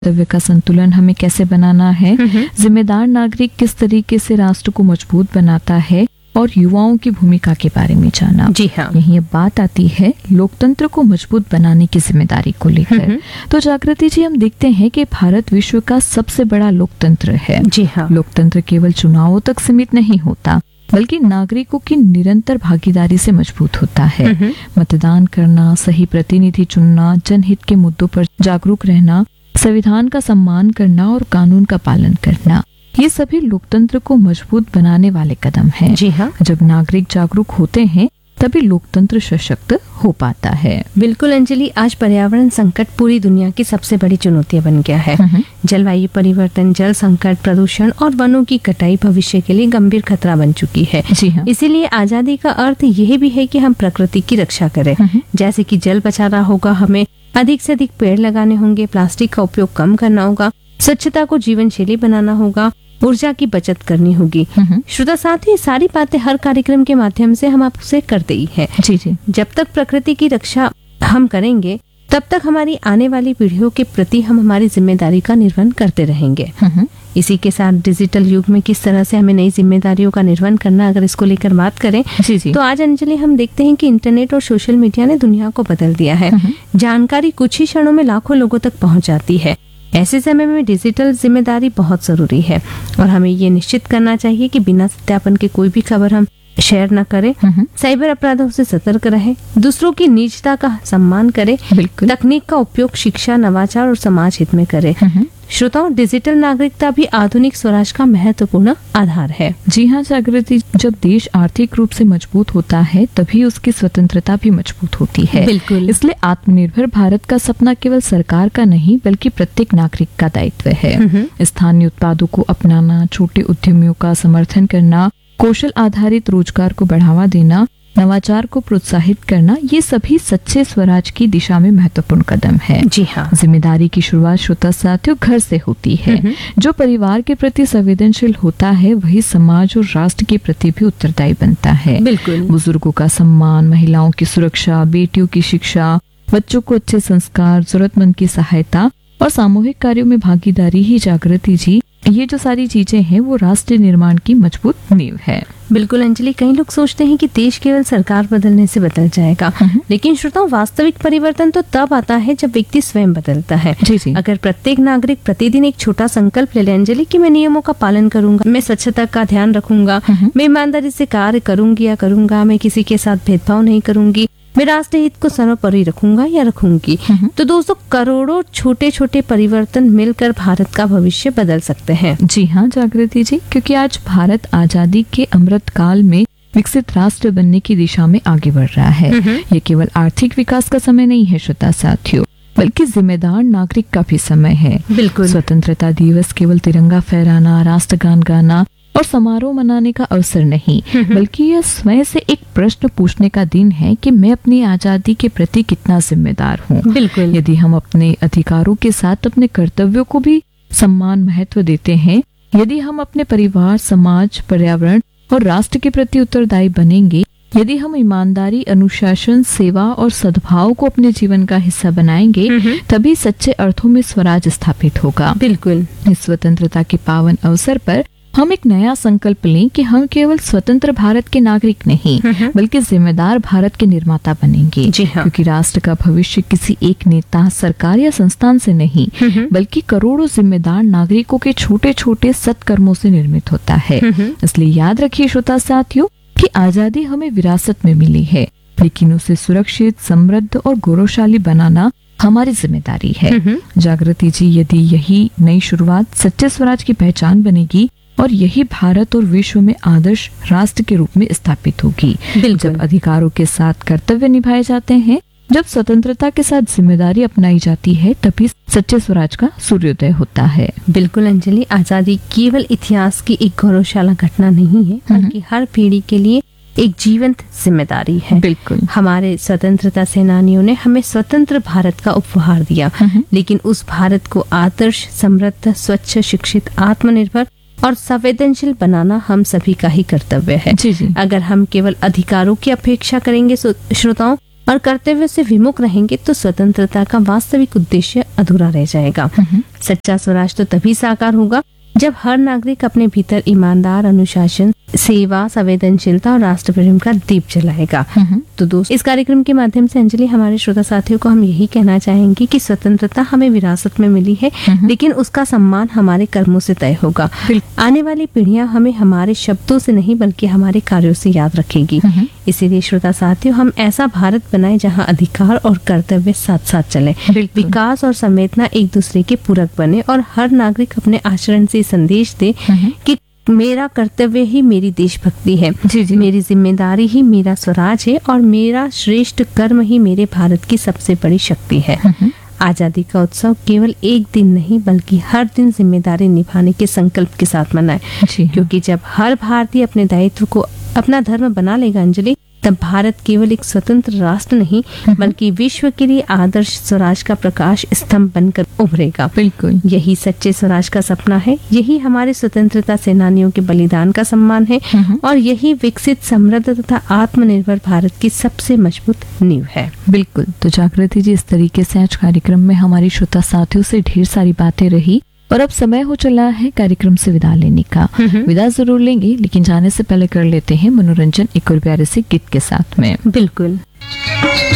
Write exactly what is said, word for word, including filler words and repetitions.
कर्तव्य का संतुलन हमें कैसे बनाना है, जिम्मेदार नागरिक किस तरीके से राष्ट्र को मजबूत बनाता है और युवाओं की भूमिका के बारे में जाना। जी हाँ। यही अब बात आती है लोकतंत्र को मजबूत बनाने की जिम्मेदारी को लेकर। तो जागृति जी, हम देखते हैं कि भारत विश्व का सबसे बड़ा लोकतंत्र है। जी हाँ। लोकतंत्र केवल चुनावों तक सीमित नहीं होता, बल्कि नागरिकों की निरंतर भागीदारी से मजबूत होता है। मतदान करना, सही प्रतिनिधि चुनना, जनहित के मुद्दों पर जागरूक रहना, संविधान का सम्मान करना और कानून का पालन करना, ये सभी लोकतंत्र को मजबूत बनाने वाले कदम हैं। जी हाँ। जब नागरिक जागरूक होते हैं तभी लोकतंत्र सशक्त हो पाता है। बिल्कुल अंजलि, आज पर्यावरण संकट पूरी दुनिया की सबसे बड़ी चुनौती बन गया है। जलवायु परिवर्तन, जल संकट, प्रदूषण और वनों की कटाई भविष्य के लिए गंभीर खतरा बन चुकी है। जी हाँ। इसीलिए आजादी का अर्थ यह भी है कि हम प्रकृति की रक्षा करें। जैसे कि जल बचाना होगा, हमें अधिक से अधिक पेड़ लगाने होंगे, प्लास्टिक का उपयोग कम करना होगा, स्वच्छता को जीवन शैली बनाना होगा, ऊर्जा की बचत करनी होगी। श्रोता साथियों, सारी बातें हर कार्यक्रम के माध्यम से हम आपसे करते ही हैं। जी जी। जब तक प्रकृति की रक्षा हम करेंगे तब तक हमारी आने वाली पीढ़ियों के प्रति हम हमारी जिम्मेदारी का निर्वहन करते रहेंगे। इसी के साथ डिजिटल युग में किस तरह से हमें नई जिम्मेदारियों का निर्वहन करना, अगर इसको लेकर बात करें जी जी। तो आज अंजलि हम देखते हैं कि इंटरनेट और सोशल मीडिया ने दुनिया को बदल दिया है। जानकारी कुछ ही क्षणों में लाखों लोगों तक पहुंच जाती है। ऐसे समय में डिजिटल जिम्मेदारी बहुत जरूरी है और हमें ये निश्चित करना चाहिए कि बिना सत्यापन के कोई भी खबर हम शेयर न करें, साइबर अपराधों से सतर्क रहे, दूसरों की निजता का सम्मान करें, तकनीक का उपयोग शिक्षा, नवाचार और समाज हित में करें। श्रोताओं, डिजिटल नागरिकता भी आधुनिक स्वराज का महत्वपूर्ण आधार है। जी हाँ जागृति, जब देश आर्थिक रूप से मजबूत होता है तभी उसकी स्वतंत्रता भी मजबूत होती है। बिल्कुल। इसलिए आत्मनिर्भर भारत का सपना केवल सरकार का नहीं बल्कि प्रत्येक नागरिक का दायित्व है। स्थानीय उत्पादों को अपनाना, छोटे उद्यमियों का समर्थन करना, कौशल आधारित रोजगार को बढ़ावा देना, नवाचार को प्रोत्साहित करना, ये सभी सच्चे स्वराज की दिशा में महत्वपूर्ण कदम है। जी हाँ। जिम्मेदारी की शुरुआत श्रोता साथियों घर से होती है। जो परिवार के प्रति संवेदनशील होता है वही समाज और राष्ट्र के प्रति भी उत्तरदायी बनता है। बिल्कुल। बुजुर्गों का सम्मान, महिलाओं की सुरक्षा, बेटियों की शिक्षा, बच्चों को अच्छे संस्कार, जरूरतमंद की सहायता और सामूहिक कार्यों में भागीदारी ही जागृति जी, ये जो सारी चीजें हैं वो राष्ट्र निर्माण की मजबूत नींव है। बिल्कुल अंजलि, कई लोग सोचते हैं कि देश केवल सरकार बदलने से बदल जाएगा, लेकिन श्रोताओं, वास्तविक परिवर्तन तो तब आता है जब व्यक्ति स्वयं बदलता है। जी जी। अगर प्रत्येक नागरिक प्रतिदिन एक छोटा संकल्प ले ले अंजलि कि मैं नियमों का पालन करूंगा, मैं स्वच्छता का ध्यान रखूंगा, मैं ईमानदारी से कार्य करूंगी या करूंगा, मैं किसी के साथ भेदभाव नहीं करूंगी, मैं राष्ट्र हित को सर्वोपरि रखूंगा या रखूंगी, तो दोस्तों करोड़ों छोटे छोटे परिवर्तन मिलकर भारत का भविष्य बदल सकते हैं। जी हाँ जागृति जी, क्योंकि आज भारत आजादी के अमृत काल में विकसित राष्ट्र बनने की दिशा में आगे बढ़ रहा है। ये केवल आर्थिक विकास का समय नहीं है श्रोता साथियों, बल्कि जिम्मेदार नागरिक का भी समय है। बिल्कुल। स्वतंत्रता दिवस केवल तिरंगा फहराना, राष्ट्रगान गाना और समारोह मनाने का अवसर नहीं, बल्कि यह स्वयं से एक प्रश्न पूछने का दिन है कि मैं अपनी आजादी के प्रति कितना जिम्मेदार हूँ। बिल्कुल। यदि हम अपने अधिकारों के साथ अपने कर्तव्यों को भी सम्मान महत्व देते हैं, यदि हम अपने परिवार, समाज, पर्यावरण और राष्ट्र के प्रति उत्तरदायी बनेंगे, यदि हम ईमानदारी, अनुशासन, सेवा और सद्भाव को अपने जीवन का हिस्सा बनाएंगे, तभी सच्चे अर्थों में स्वराज स्थापित होगा। बिल्कुल। इस स्वतंत्रता के पावन अवसर पर हम एक नया संकल्प लें कि हम केवल स्वतंत्र भारत के नागरिक नहीं बल्कि जिम्मेदार भारत के निर्माता बनेंगे। जी हाँ। क्योंकि राष्ट्र का भविष्य किसी एक नेता, सरकार या संस्थान से नहीं बल्कि करोड़ों जिम्मेदार नागरिकों के छोटे छोटे सत्कर्मों से निर्मित होता है। इसलिए याद रखिए श्रोता साथियों कि आजादी हमें विरासत में मिली है, लेकिन उसे सुरक्षित, समृद्ध और गौरवशाली बनाना हमारी जिम्मेदारी है। जागृति जी, यदि यही नई शुरुआत सच्चे स्वराज की पहचान बनेगी और यही भारत और विश्व में आदर्श राष्ट्र के रूप में स्थापित होगी। जब अधिकारों के साथ कर्तव्य निभाए जाते हैं, जब स्वतंत्रता के साथ जिम्मेदारी अपनाई जाती है, तभी सच्चे स्वराज का सूर्योदय होता है। बिल्कुल अंजलि, आजादी केवल इतिहास की एक गौरवशाला घटना नहीं है, बल्कि हर पीढ़ी के लिए एक जीवंत जिम्मेदारी है। बिल्कुल। हमारे स्वतंत्रता सेनानियों ने हमें स्वतंत्र भारत का उपहार दिया, लेकिन उस भारत को आदर्श, समृद्ध, स्वच्छ, शिक्षित, आत्मनिर्भर और संवेदनशील बनाना हम सभी का ही कर्तव्य है। जी जी। अगर हम केवल अधिकारों की अपेक्षा करेंगे श्रोताओं और कर्तव्य से विमुख रहेंगे तो स्वतंत्रता का वास्तविक उद्देश्य अधूरा रह जाएगा। सच्चा स्वराज तो तभी साकार होगा जब हर नागरिक अपने भीतर ईमानदार, अनुशासन, सेवा, संवेदनशीलता और राष्ट्र प्रेम का दीप जलाएगा। तो दोस्त, इस कार्यक्रम के माध्यम से अंजलि, हमारे श्रोता साथियों को हम यही कहना चाहेंगे कि स्वतंत्रता हमें विरासत में मिली है, लेकिन उसका सम्मान हमारे कर्मों से तय होगा। आने वाली पीढ़ियां हमें हमारे शब्दों से नहीं बल्कि हमारे कार्यों से याद रखेगी। इसीलिए श्रोता साथियों, हम ऐसा भारत बनाए जहाँ अधिकार और कर्तव्य साथ साथ चले, विकास और संवेदना एक दूसरे के पूरक बने और हर नागरिक अपने आचरण से संदेश दे कि मेरा कर्तव्य ही मेरी देशभक्ति है, जी जी। मेरी जिम्मेदारी ही मेरा स्वराज है और मेरा श्रेष्ठ कर्म ही मेरे भारत की सबसे बड़ी शक्ति है। आजादी का उत्सव केवल एक दिन नहीं बल्कि हर दिन जिम्मेदारी निभाने के संकल्प के साथ मनाएं, क्योंकि जब हर भारतीय अपने दायित्व को अपना धर्म बना लेगा अंजलि, तब भारत केवल एक स्वतंत्र राष्ट्र नहीं बल्कि विश्व के लिए आदर्श स्वराज का प्रकाश स्तंभ बनकर उभरेगा। बिल्कुल, यही सच्चे स्वराज का सपना है, यही हमारे स्वतंत्रता सेनानियों के बलिदान का सम्मान है और यही विकसित, समृद्ध तथा आत्मनिर्भर भारत की सबसे मजबूत नींव है। बिल्कुल। तो जागृति जी, इस तरीके से आज कार्यक्रम में हमारी श्रोता साथियों से ढेर सारी बातें रही और अब समय हो चला है कार्यक्रम से विदा लेने का। विदा जरूर लेंगे, लेकिन जाने से पहले कर लेते हैं मनोरंजन एक और प्यारे से गीत के साथ में। बिल्कुल।